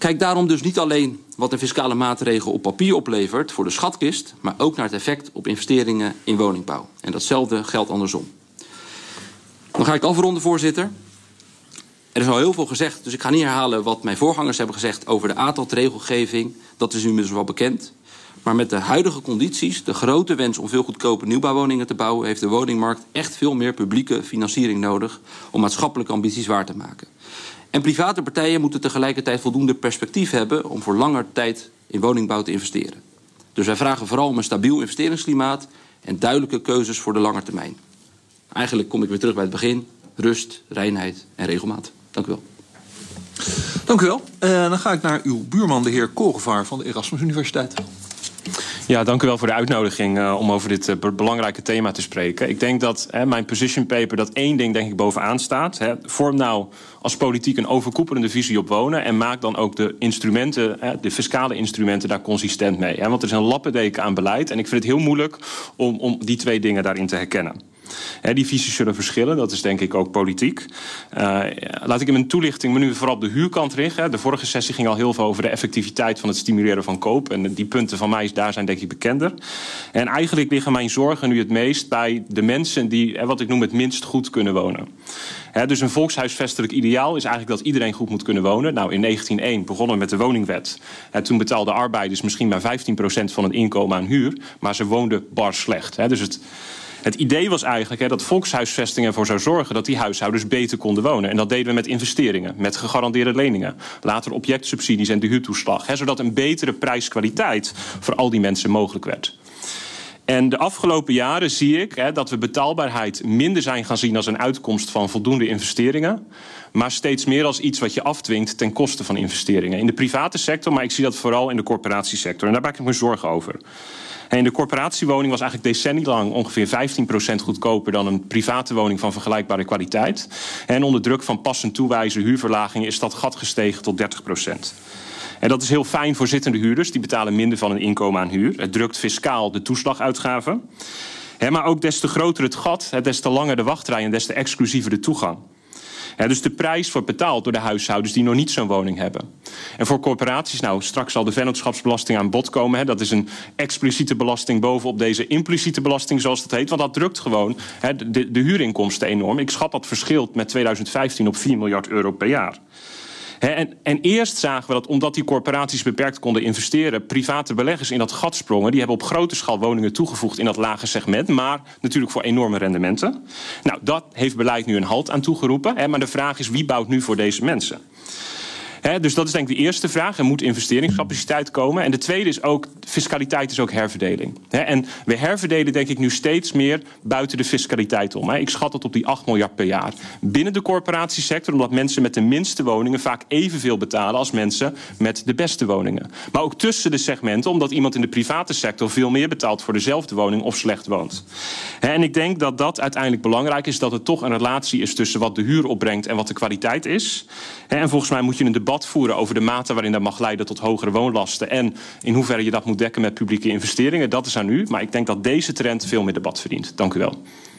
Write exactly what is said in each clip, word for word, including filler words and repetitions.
Kijk daarom dus niet alleen wat een fiscale maatregel op papier oplevert voor de schatkist, maar ook naar het effect op investeringen in woningbouw. En datzelfde geldt andersom. Dan ga ik afronden, voorzitter. Er is al heel veel gezegd, dus ik ga niet herhalen wat mijn voorgangers hebben gezegd over de A T A D-regelgeving. Dat is u inmiddels wel bekend. Maar met de huidige condities, de grote wens om veel goedkope nieuwbouwwoningen te bouwen, heeft de woningmarkt echt veel meer publieke financiering nodig om maatschappelijke ambities waar te maken. En private partijen moeten tegelijkertijd voldoende perspectief hebben om voor langer tijd in woningbouw te investeren. Dus wij vragen vooral om een stabiel investeringsklimaat en duidelijke keuzes voor de lange termijn. Eigenlijk kom ik weer terug bij het begin. Rust, reinheid en regelmaat. Dank u wel. Dank u wel. Uh, dan ga ik naar uw buurman, de heer Korevaar van de Erasmus Universiteit. Ja, dank u wel voor de uitnodiging uh, om over dit uh, belangrijke thema te spreken. Ik denk dat hè, mijn position paper, dat één ding denk ik bovenaan staat. Hè. Vorm nou als politiek een overkoepelende visie op wonen en maak dan ook de instrumenten, hè, de fiscale instrumenten daar consistent mee. Hè. Want er is een lappendeken aan beleid en ik vind het heel moeilijk om, om die twee dingen daarin te herkennen. He, die visies zullen verschillen, dat is denk ik ook politiek. Uh, laat ik in mijn toelichting me nu vooral op de huurkant richten. De vorige sessie ging al heel veel over de effectiviteit van het stimuleren van koop. En die punten van mij daar zijn denk ik bekender. En eigenlijk liggen mijn zorgen nu het meest bij de mensen die, wat ik noem, het minst goed kunnen wonen. He, dus een volkshuisvestelijk ideaal is eigenlijk dat iedereen goed moet kunnen wonen. Nou, in negentien nul één begonnen we met de woningwet. He, toen betaalden arbeiders misschien maar vijftien procent van het inkomen aan huur. Maar ze woonden bar slecht. He, dus het... Het idee was eigenlijk hè, dat volkshuisvesting ervoor zou zorgen dat die huishoudens beter konden wonen. En dat deden we met investeringen, met gegarandeerde leningen. Later objectsubsidies en de huurtoeslag. Hè, zodat een betere prijskwaliteit voor al die mensen mogelijk werd. En de afgelopen jaren zie ik hè, dat we betaalbaarheid minder zijn gaan zien als een uitkomst van voldoende investeringen. Maar steeds meer als iets wat je afdwingt ten koste van investeringen. In de private sector, maar ik zie dat vooral in de corporatiesector. En daar maak ik me zorgen over. En de corporatiewoning was eigenlijk decennia lang ongeveer vijftien procent goedkoper dan een private woning van vergelijkbare kwaliteit. En onder druk van passend toewijzen huurverlagingen is dat gat gestegen tot dertig procent. En dat is heel fijn voor zittende huurders, die betalen minder van hun inkomen aan huur. Het drukt fiscaal de toeslaguitgaven. He, maar ook des te groter het gat, des te langer de wachtrij en des te exclusiever de toegang. Ja, dus de prijs wordt betaald door de huishoudens die nog niet zo'n woning hebben. En voor corporaties, nou straks zal de vennootschapsbelasting aan bod komen. Hè, dat is een expliciete belasting bovenop deze impliciete belasting, zoals dat heet. Want dat drukt gewoon hè, de, de huurinkomsten enorm. Ik schat dat verschilt met tweeduizend vijftien op vier miljard euro per jaar. He, en, en eerst zagen we dat omdat die corporaties beperkt konden investeren, private beleggers in dat gat sprongen. Die hebben op grote schaal woningen toegevoegd in dat lage segment, maar natuurlijk voor enorme rendementen. Nou, dat heeft beleid nu een halt aan toegeroepen. He, maar de vraag is, wie bouwt nu voor deze mensen? He, dus dat is denk ik de eerste vraag. Er moet investeringscapaciteit komen. En de tweede is ook, fiscaliteit is ook herverdeling. He, en we herverdelen denk ik nu steeds meer buiten de fiscaliteit om. He, ik schat dat op die acht miljard per jaar. Binnen de corporatiesector, omdat mensen met de minste woningen vaak evenveel betalen als mensen met de beste woningen. Maar ook tussen de segmenten, omdat iemand in de private sector veel meer betaalt voor dezelfde woning of slecht woont. He, en ik denk dat dat uiteindelijk belangrijk is, dat er toch een relatie is tussen wat de huur opbrengt en wat de kwaliteit is. He, en volgens mij moet je een debat voeren over de mate waarin dat mag leiden tot hogere woonlasten en in hoeverre je dat moet dekken met publieke investeringen. Dat is aan u, maar ik denk dat deze trend veel meer debat verdient. Dank u wel.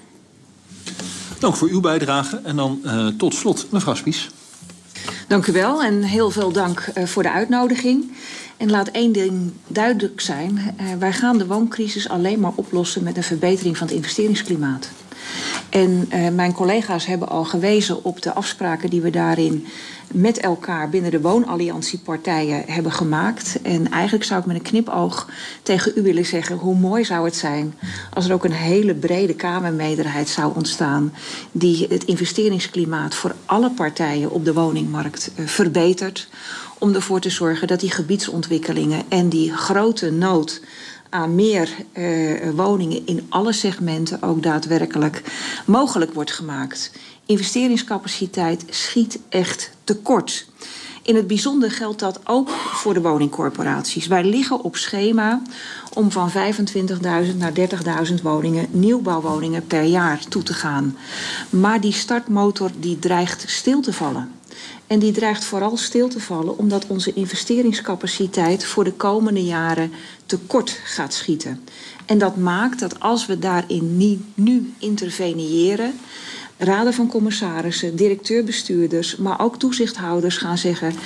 Dank voor uw bijdrage. En dan uh, tot slot mevrouw Spies. Dank u wel en heel veel dank uh, voor de uitnodiging. En laat één ding duidelijk zijn. Uh, wij gaan de wooncrisis alleen maar oplossen met een verbetering van het investeringsklimaat. En uh, mijn collega's hebben al gewezen op de afspraken die we daarin met elkaar binnen de woonalliantiepartijen hebben gemaakt. En eigenlijk zou ik met een knipoog tegen u willen zeggen, hoe mooi zou het zijn als er ook een hele brede Kamermeerderheid zou ontstaan die het investeringsklimaat voor alle partijen op de woningmarkt uh, verbetert. Om ervoor te zorgen dat die gebiedsontwikkelingen en die grote nood aan meer uh, woningen in alle segmenten ook daadwerkelijk mogelijk wordt gemaakt. Investeringscapaciteit schiet echt tekort. In het bijzonder geldt dat ook voor de woningcorporaties. Wij liggen op schema om van vijfentwintigduizend naar dertigduizend woningen, nieuwbouwwoningen per jaar toe te gaan. Maar die startmotor die dreigt stil te vallen. En die dreigt vooral stil te vallen omdat onze investeringscapaciteit voor de komende jaren tekort gaat schieten. En dat maakt dat als we daarin niet nu interveneren, raden van commissarissen, directeur-bestuurders, maar ook toezichthouders gaan zeggen,